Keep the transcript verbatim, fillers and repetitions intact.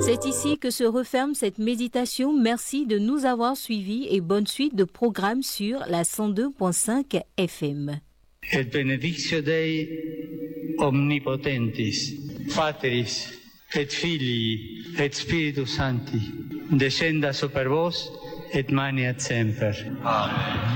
C'est ici que se referme cette méditation. Merci de nous avoir suivis et bonne suite de programmes sur la cent deux virgule cinq F M. Et benedictio Dei omnipotentis, Pateris et Filii et Spiritus Sancti, descenda super vos et maniat semper. Amen.